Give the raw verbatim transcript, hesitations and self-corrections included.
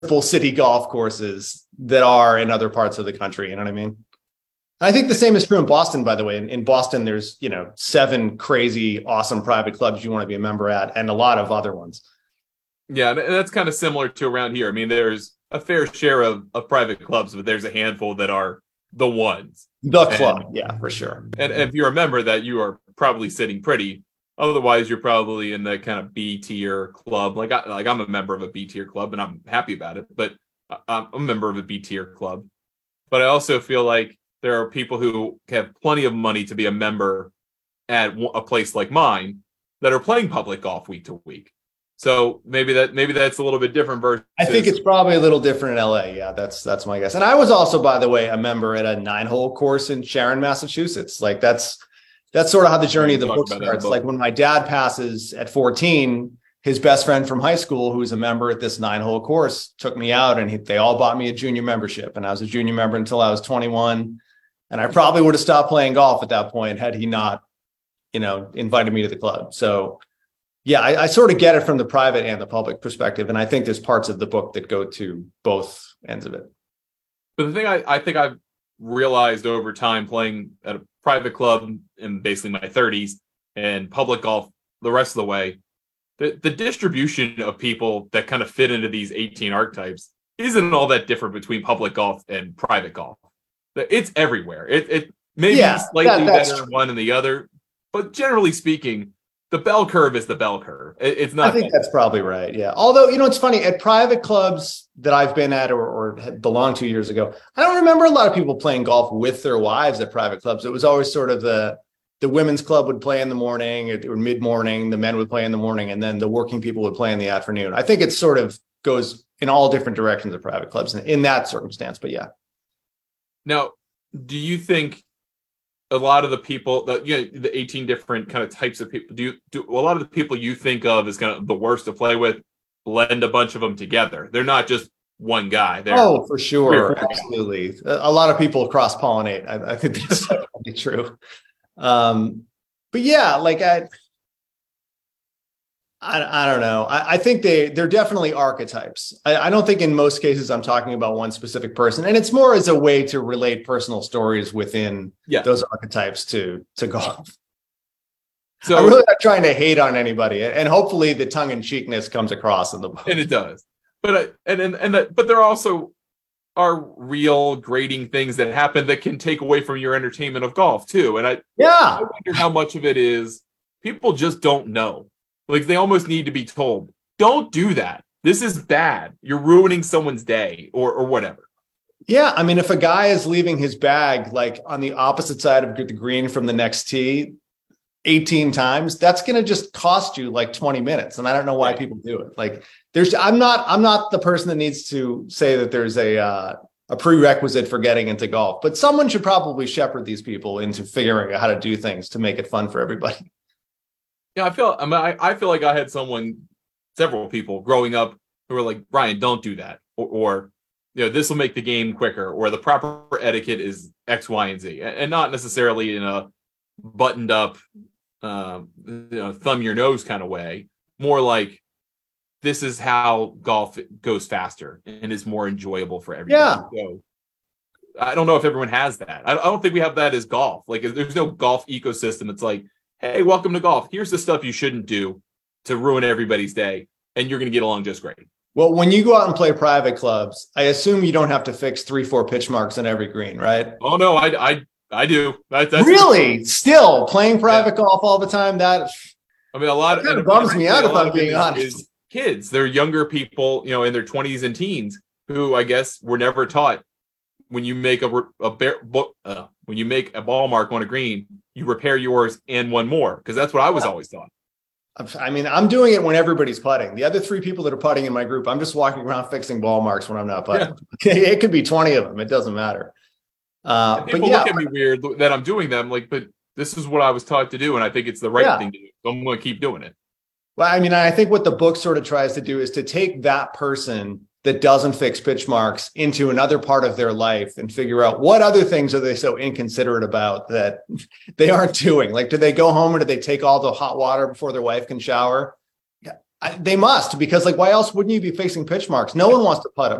full city golf courses that are in other parts of the country. You know what I mean? I think the same is true in Boston, by the way. In, in Boston, there's, you know, seven crazy, awesome private clubs you want to be a member at, and a lot of other ones. Yeah, and that's kind of similar to around here. I mean, there's a fair share of, of private clubs, but there's a handful that are the ones. The club, and, yeah, for sure. And, and if you remember that, you are probably sitting pretty. Otherwise, you're probably in the kind of B tier club. Like, I, like I'm a member of a B tier club, and I'm happy about it. But I'm a member of a B tier club. But I also feel like there are people who have plenty of money to be a member at a place like mine that are playing public golf week to week. So maybe that maybe that's a little bit different versus. I think it's probably a little different in L A. Yeah, that's that's my guess. And I was also, by the way, a member at a nine-hole course in Sharon, Massachusetts. Like that's that's sort of how the journey of the book starts. Like when my dad passes at fourteen, his best friend from high school, who's a member at this nine-hole course, took me out, and he, they all bought me a junior membership. And I was a junior member until I was twenty-one. And I probably would have stopped playing golf at that point had he not, you know, invited me to the club. So. Yeah, I, I sort of get it from the private and the public perspective. And I think there's parts of the book that go to both ends of it. But the thing I, I think I've realized over time playing at a private club in basically my thirties and public golf the rest of the way, the, the distribution of people that kind of fit into these eighteen archetypes isn't all that different between public golf and private golf. It's everywhere. It, it may yeah, be slightly that, better one than the other, but generally speaking, the bell curve is the bell curve. It's not. I think that's probably right. Yeah. Although, you know, it's funny at private clubs that I've been at or, or had belonged to years ago, I don't remember a lot of people playing golf with their wives at private clubs. It was always sort of the the women's club would play in the morning or mid morning. The men would play in the morning, and then the working people would play in the afternoon. I think it sort of goes in all different directions of private clubs in, in that circumstance. But yeah. Now, do you think a lot of the people that, you know, the eighteen different kind of types of people, do you do a lot of the people you think of as kind of the worst to play with blend a bunch of them together? They're not just one guy. They're oh, for sure. Absolutely. A lot of people cross pollinate. I, I think that's definitely true. Um, but yeah, like I, I, I don't know. I, I think they, they're definitely archetypes. I, I don't think in most cases I'm talking about one specific person, and it's more as a way to relate personal stories within yeah. those archetypes to, to golf. So I'm really not trying to hate on anybody, and hopefully the tongue in cheekness comes across in the book. And it does. But, I, and, and, and, that, but there also are real grading things that happen that can take away from your entertainment of golf too. And I, yeah, I wonder how much of it is people just don't know. Like they almost need to be told, don't do that. This is bad. You're ruining someone's day or or whatever. Yeah. I mean, if a guy is leaving his bag like on the opposite side of the green from the next tee eighteen times, that's going to just cost you like twenty minutes. And I don't know why people do it. Like there's, I'm not, I'm not the person that needs to say that there's a, uh, a prerequisite for getting into golf, but someone should probably shepherd these people into figuring out how to do things to make it fun for everybody. Yeah, I feel I mean I, I feel like I had someone, several people growing up who were like, Brian, don't do that. Or, or you know, this will make the game quicker, or the proper etiquette is X, Y, and Z. And not necessarily in a buttoned up, uh, you know, thumb your nose kind of way. More like this is how golf goes faster and is more enjoyable for everyone. Yeah. So I don't know if everyone has that. I, I don't think we have that as golf. Like there's no golf ecosystem. It's like, hey, welcome to golf. Here's the stuff you shouldn't do to ruin everybody's day, and you're going to get along just great. Well, when you go out and play private clubs, I assume you don't have to fix three, four pitch marks on every green, right? Oh, no, I I, I do. That, that's really? Still playing private yeah. golf all the time? That I mean, a lot of kind of bums me out if I'm being honest. Is kids, they're younger people, you know, in their twenties and teens who I guess were never taught when you make a, a bear, uh, when you make a ball mark on a green, you repair yours and one more, because that's what I was always taught. I mean, I'm doing it when everybody's putting. The other three people that are putting in my group, I'm just walking around fixing ball marks when I'm not putting. Yeah. It could be twenty of them. It doesn't matter. Uh, people but yeah, look at me weird that I'm doing them, like, but this is what I was taught to do, and I think it's the right yeah. thing to do. So I'm going to keep doing it. Well, I mean, I think what the book sort of tries to do is to take that person that doesn't fix pitch marks into another part of their life and figure out what other things are they so inconsiderate about that they aren't doing. Like, do they go home or do they take all the hot water before their wife can shower? I, they must, because like, why else wouldn't you be fixing pitch marks? No one wants to putt